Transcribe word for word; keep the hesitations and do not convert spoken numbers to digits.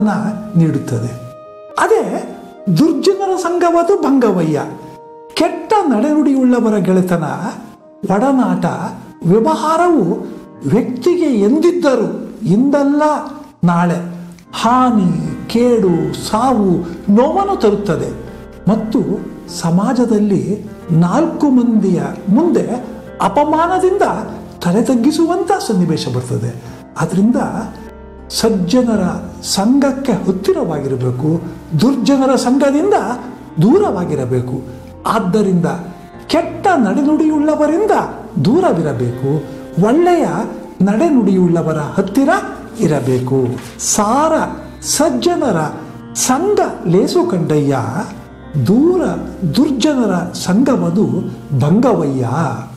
ನೀಡುತ್ತದೆ. ಅದೇ ದುರ್ಜನರ ಸಂಘವದು ಭಂಗವಯ್ಯ. ಕೆಟ್ಟ ನಡೆನುಡಿಯುಳ್ಳವರ ಗೆಳೆತನ, ಒಡನಾಟ, ವ್ಯವಹಾರವು ವ್ಯಕ್ತಿಗೆ ಎಂದಿದ್ದರೂ ಇಂದಲ್ಲ ನಾಳೆ ಹಾನಿ, ಕೇಡು, ಸಾವು, ನೋವನ್ನು ತರುತ್ತದೆ ಮತ್ತು ಸಮಾಜದಲ್ಲಿ ನಾಲ್ಕು ಮಂದಿಯ ಮುಂದೆ ಅಪಮಾನದಿಂದ ತಲೆ ತಗ್ಗಿಸುವಂಥ ಸನ್ನಿವೇಶ ಬರ್ತದೆ. ಆದ್ದರಿಂದ ಸಜ್ಜನರ ಸಂಘಕ್ಕೆ ಹತ್ತಿರವಾಗಿರಬೇಕು, ದುರ್ಜನರ ಸಂಘದಿಂದ ದೂರವಾಗಿರಬೇಕು. ಆದ್ದರಿಂದ ಕೆಟ್ಟ ನಡೆನುಡಿಯುಳ್ಳವರಿಂದ ದೂರವಿರಬೇಕು, ಒಳ್ಳೆಯ ನಡೆನುಡಿಯುಳ್ಳವರ ಹತ್ತಿರ ಇರಬೇಕು. ಸಾರ ಸಜ್ಜನರ ಸಂಘ ಲೇಸು ಕಂಡಯ್ಯ, ದೂರ ದುರ್ಜನರ ಸಂಘವದು ಭಂಗವಯ್ಯ.